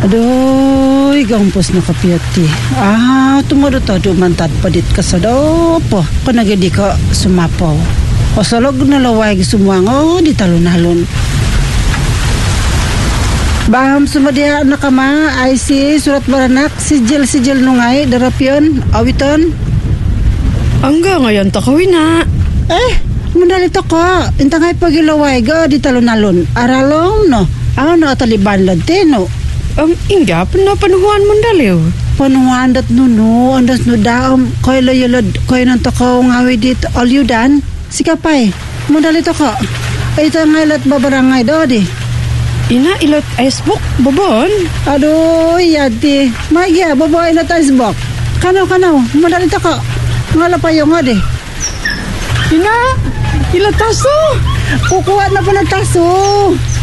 Aduh, gampos na kapiyati. Tumado-tado mantad padit ka sa dopo. Kanagadi ka sumapaw. O salog na laway sumuango di talon-halon. Baham sumadiha na kama ay si surat baranak sijil nungay darapyon awiton. Angga ngayon takawin na. Mandalito ko. Intangay pagilaway ga di talon-halon. Aralong no. Ano taliban lantino. Inga, panuhuan mo daliw. Panuhuan dat nuno, andas no daam, koy layalad, koy nantakaw ngawi dit, alyudan, sikapay, mandalito ko. Ay tangaylat babarangay dodi. Ina, ilot icebook, babon? Aduh, yati, magya, babaw ilot icebook. Kanaw, mandalito ko. Ngala pa yung odi. Ina, ilot taso. Kukuha na pa ng taso.